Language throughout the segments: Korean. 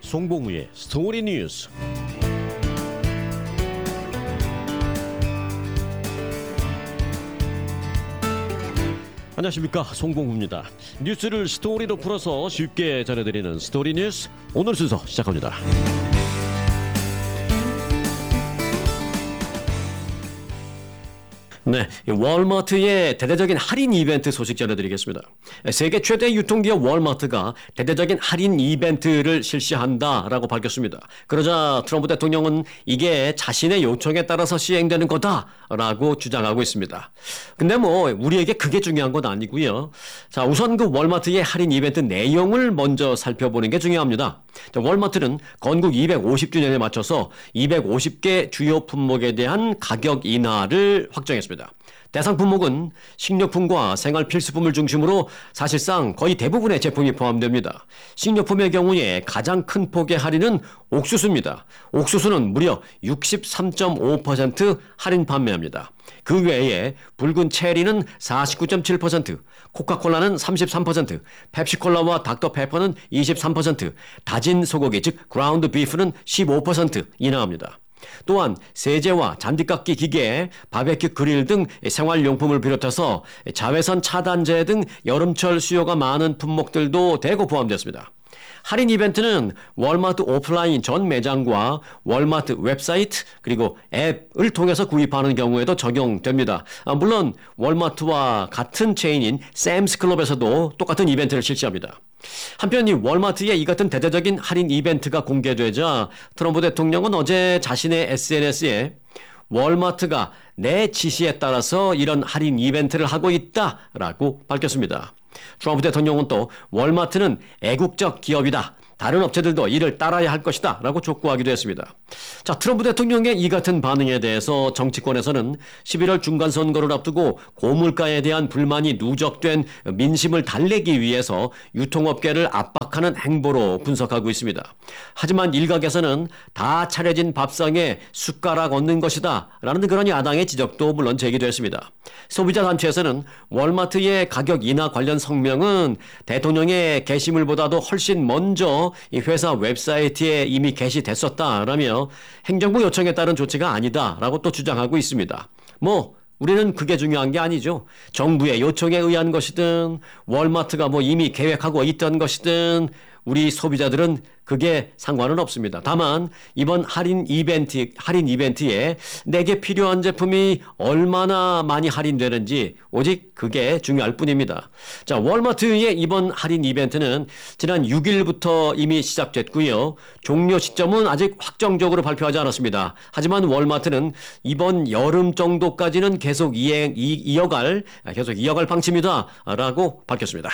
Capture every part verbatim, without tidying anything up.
송봉우의 스토리 뉴스. 안녕하십니까, 송봉우입니다. 뉴스를 스토리로 풀어서 쉽게 전해드리는 스토리 뉴스, 오늘 순서 시작합니다. 네, 월마트의 대대적인 할인 이벤트 소식 전해드리겠습니다. 세계 최대 유통기업 월마트가 대대적인 할인 이벤트를 실시한다라고 밝혔습니다. 그러자 트럼프 대통령은 이게 자신의 요청에 따라서 시행되는 거다라고 주장하고 있습니다. 근데 뭐 우리에게 그게 중요한 건 아니고요. 자, 우선 그 월마트의 할인 이벤트 내용을 먼저 살펴보는 게 중요합니다. 자, 월마트는 건국 이백오십 주년에 맞춰서 이백오십 개 주요 품목에 대한 가격 인하를 확정했습니다. 대상 품목은 식료품과 생활 필수품을 중심으로 사실상 거의 대부분의 제품이 포함됩니다. 식료품의 경우에 가장 큰 폭의 할인은 옥수수입니다. 옥수수는 무려 육십삼 점 오 퍼센트 할인 판매합니다. 그 외에 붉은 체리는 사십구 점 칠 퍼센트, 코카콜라는 삼십삼 퍼센트, 펩시콜라와 닥터페퍼는 이십삼 퍼센트, 다진 소고기 즉 그라운드 비프는 십오 퍼센트 인하합니다. 또한 세제와 잔디깎기 기계, 바베큐 그릴 등 생활용품을 비롯해서 자외선 차단제 등 여름철 수요가 많은 품목들도 대거 포함되었습니다. 할인 이벤트는 월마트 오프라인 전 매장과 월마트 웹사이트 그리고 앱을 통해서 구입하는 경우에도 적용됩니다. 물론 월마트와 같은 체인인 샘스클럽에서도 똑같은 이벤트를 실시합니다. 한편 이 월마트의 이 같은 대대적인 할인 이벤트가 공개되자 트럼프 대통령은 어제 자신의 에스엔에스에 월마트가 내 지시에 따라서 이런 할인 이벤트를 하고 있다라고 밝혔습니다. 트럼프 대통령은 또 월마트는 애국적 기업이다, 다른 업체들도 이를 따라야 할 것이다 라고 촉구하기도 했습니다. 자, 트럼프 대통령의 이 같은 반응에 대해서 정치권에서는 십일월 중간선거를 앞두고 고물가에 대한 불만이 누적된 민심을 달래기 위해서 유통업계를 압박하는 행보로 분석하고 있습니다. 하지만 일각에서는 다 차려진 밥상에 숟가락 얹는 것이다 라는 그런 야당의 지적도 물론 제기됐습니다. 소비자 단체에서는 월마트의 가격 인하 관련 성명은 대통령의 게시물보다도 훨씬 먼저 이 회사 웹사이트에 이미 게시됐었다라며 행정부 요청에 따른 조치가 아니다라고 또 주장하고 있습니다. 뭐 우리는 그게 중요한 게 아니죠. 정부의 요청에 의한 것이든 월마트가 뭐 이미 계획하고 있던 것이든 우리 소비자들은 그게 상관은 없습니다. 다만 이번 할인 이벤트, 할인 이벤트에 내게 필요한 제품이 얼마나 많이 할인되는지 오직 그게 중요할 뿐입니다. 자, 월마트의 이번 할인 이벤트는 지난 육 일부터 이미 시작됐고요. 종료 시점은 아직 확정적으로 발표하지 않았습니다. 하지만 월마트는 이번 여름 정도까지는 계속 이행, 이, 이어갈, 계속 이어갈 방침이다라고 밝혔습니다.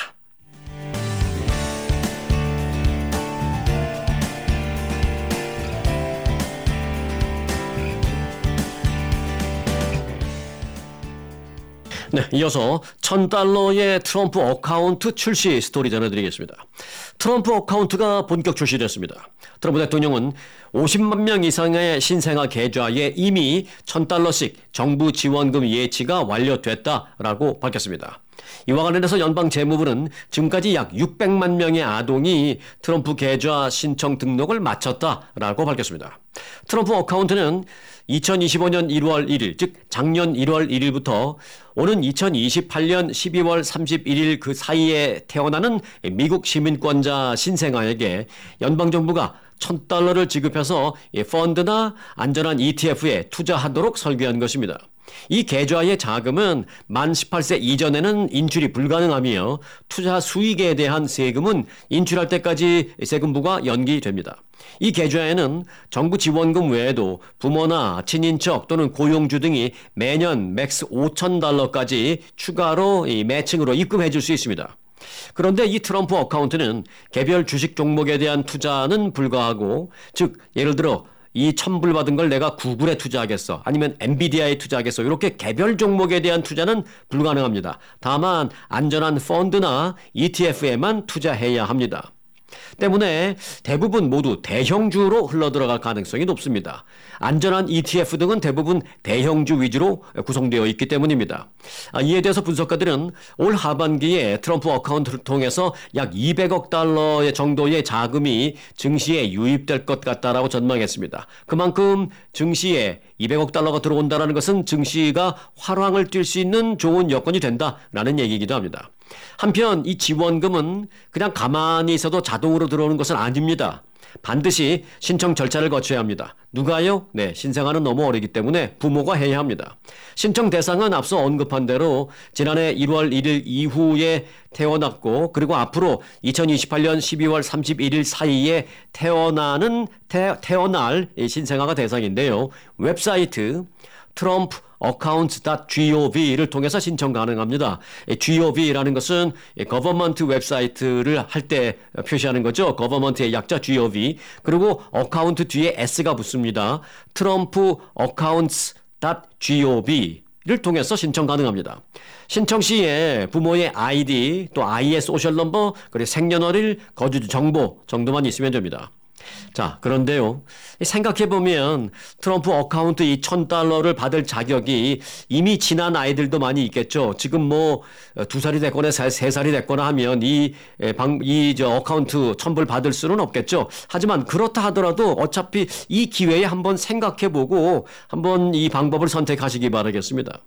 네, 이어서 천 달러의 트럼프 어카운트 출시 스토리 전해드리겠습니다. 트럼프 어카운트가 본격 출시됐습니다. 트럼프 대통령은 오십만 명 이상의 신생아 계좌에 이미 천 달러씩 정부 지원금 예치가 완료됐다라고 밝혔습니다. 이와 관련해서 연방재무부는 지금까지 약 육백만 명의 아동이 트럼프 계좌 신청 등록을 마쳤다라고 밝혔습니다. 트럼프 어카운트는 이천이십오 년 일월 일일, 즉 작년 일월 일일부터 오는 이천이십팔 년 십이월 삼십일 일 그 사이에 태어나는 미국 시민권자 신생아에게 연방정부가 천 달러를 지급해서 펀드나 안전한 이티에프에 투자하도록 설계한 것입니다. 이 계좌의 자금은 만 십팔 세 이전에는 인출이 불가능하며 투자 수익에 대한 세금은 인출할 때까지 세금부가 연기됩니다. 이 계좌에는 정부 지원금 외에도 부모나 친인척 또는 고용주 등이 매년 맥스 오천 달러까지 추가로 이 매칭으로 입금해 줄 수 있습니다. 그런데 이 트럼프 어카운트는 개별 주식 종목에 대한 투자는 불가하고, 즉 예를 들어 이 천 불 받은 걸 내가 구글에 투자하겠어, 아니면 엔비디아에 투자하겠어, 이렇게 개별 종목에 대한 투자는 불가능합니다. 다만 안전한 펀드나 이티에프에만 투자해야 합니다. 때문에 대부분 모두 대형주로 흘러들어갈 가능성이 높습니다. 안전한 이티에프 등은 대부분 대형주 위주로 구성되어 있기 때문입니다. 이에 대해서 분석가들은 올 하반기에 트럼프 어카운트를 통해서 약 이백억 달러의 정도의 자금이 증시에 유입될 것 같다라고 전망했습니다. 그만큼 증시에 이백억 달러가 들어온다는 것은 증시가 화랑을 띨 수 있는 좋은 여건이 된다라는 얘기이기도 합니다. 한편 이 지원금은 그냥 가만히 있어도 자동으로 들어오는 것은 아닙니다. 반드시 신청 절차를 거쳐야 합니다. 누가요? 네, 신생아는 너무 어리기 때문에 부모가 해야 합니다. 신청 대상은 앞서 언급한 대로 지난해 일월 일일 이후에 태어났고 그리고 앞으로 이천이십팔년 십이월 삼십일일 사이에 태어나는 태, 태어날 신생아가 대상인데요. 웹사이트 트럼프 어카운트.gov를 통해서 신청 가능합니다. gov라는 것은 government 웹사이트를 할 때 표시하는 거죠. government의 약자 gov. 그리고 어카운트 뒤에 s가 붙습니다. 트럼프 어카운트.gov를 통해서 신청 가능합니다. 신청 시에 부모의 아이디, 또 아이의 소셜 넘버, 그리고 생년월일, 거주지 정보 정도만 있으면 됩니다. 자, 그런데요. 생각해보면 트럼프 어카운트 이 천 달러를 받을 자격이 이미 지난 아이들도 많이 있겠죠. 지금 뭐 두 살이 됐거나 세 살이 됐거나 하면 이 방, 이 저 어카운트 천불 받을 수는 없겠죠. 하지만 그렇다 하더라도 어차피 이 기회에 한번 생각해보고 한번 이 방법을 선택하시기 바라겠습니다.